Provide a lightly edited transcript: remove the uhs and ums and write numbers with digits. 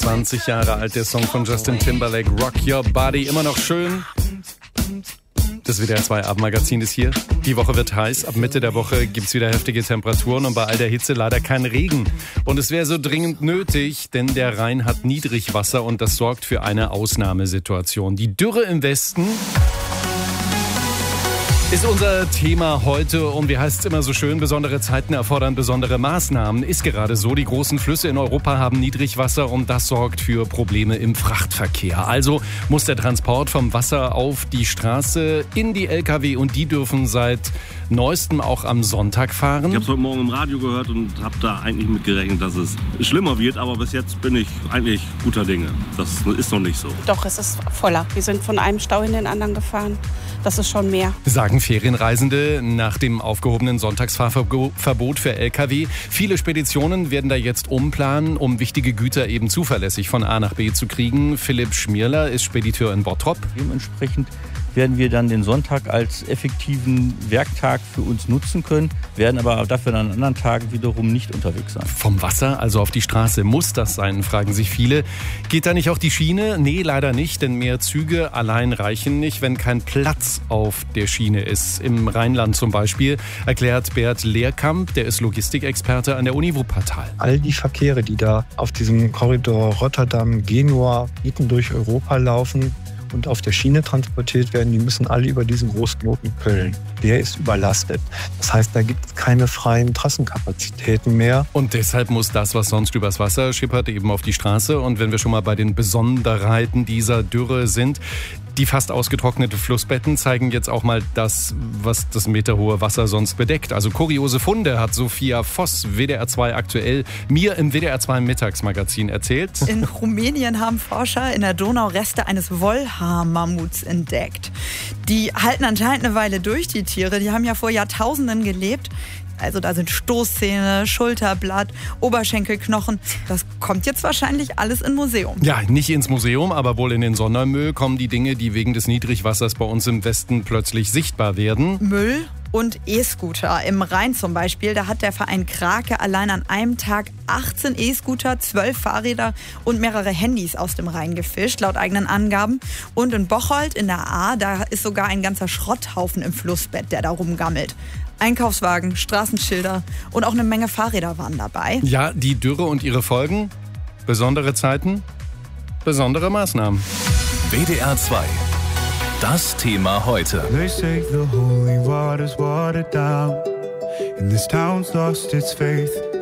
20 Jahre alt, der Song von Justin Timberlake, Rock Your Body, immer noch schön. Das WDR 2 Abendmagazin ist hier. Die Woche wird heiß. Ab Mitte der Woche gibt's wieder heftige Temperaturen und bei all der Hitze leider kein Regen. Und es wäre so dringend nötig, denn der Rhein hat Niedrigwasser und das sorgt für eine Ausnahmesituation. Die Dürre im Westen ist unser Thema heute und wie heißt es immer so schön, besondere Zeiten erfordern besondere Maßnahmen. Ist gerade so, die großen Flüsse in Europa haben Niedrigwasser und das sorgt für Probleme im Frachtverkehr. Also muss der Transport vom Wasser auf die Straße in die LKW und die dürfen seit neuestem auch am Sonntag fahren. Ich habe es heute Morgen im Radio gehört und habe da eigentlich mit gerechnet, dass es schlimmer wird, aber bis jetzt bin ich eigentlich guter Dinge. Das ist noch nicht so. Doch, es ist voller. Wir sind von einem Stau in den anderen gefahren. Das ist schon mehr. Sagen Ferienreisende nach dem aufgehobenen Sonntagsfahrverbot für Lkw. Viele Speditionen werden da jetzt umplanen, um wichtige Güter eben zuverlässig von A nach B zu kriegen. Philipp Schmierler ist Spediteur in Bottrop. Dementsprechend werden wir dann den Sonntag als effektiven Werktag für uns nutzen können, werden aber dafür an anderen Tagen wiederum nicht unterwegs sein. Vom Wasser, also auf die Straße, muss das sein, fragen sich viele. Geht da nicht auch die Schiene? Nee, leider nicht, denn mehr Züge allein reichen nicht, wenn kein Platz auf der Schiene ist. Im Rheinland zum Beispiel, erklärt Bert Lehrkamp, der ist Logistikexperte an der Uni Wuppertal. All die Verkehre, die da auf diesem Korridor Rotterdam-Genua mitten durch Europa laufen und auf der Schiene transportiert werden, die müssen alle über diesen Großknoten Köln. Der ist überlastet. Das heißt, da gibt es keine freien Trassenkapazitäten mehr. Und deshalb muss das, was sonst übers Wasser schippert, eben auf die Straße. Und wenn wir schon mal bei den Besonderheiten dieser Dürre sind, die fast ausgetrocknete Flussbetten zeigen jetzt auch mal das, was das meterhohe Wasser sonst bedeckt. Also kuriose Funde hat Sophia Voss, WDR 2 aktuell, mir im WDR 2 Mittagsmagazin erzählt. In Rumänien haben Forscher in der Donau Reste eines Wollhaar-Mammuts entdeckt. Die halten anscheinend eine Weile durch, die Tiere. Die haben ja vor Jahrtausenden gelebt. Also da sind Stoßzähne, Schulterblatt, Oberschenkelknochen. Das kommt jetzt wahrscheinlich alles in Museum. Ja, nicht ins Museum, aber wohl in den Sondermüll kommen die Dinge, die wegen des Niedrigwassers bei uns im Westen plötzlich sichtbar werden. Müll und E-Scooter. Im Rhein zum Beispiel, da hat der Verein Krake allein an einem Tag 18 E-Scooter, 12 Fahrräder und mehrere Handys aus dem Rhein gefischt, laut eigenen Angaben. Und in Bocholt in der Ahr, da ist sogar ein ganzer Schrotthaufen im Flussbett, der da rumgammelt. Einkaufswagen, Straßenschilder und auch eine Menge Fahrräder waren dabei. Ja, die Dürre und ihre Folgen, besondere Zeiten, besondere Maßnahmen. WDR 2. Das Thema heute. They say the holy water's watered down and this town's lost its faith.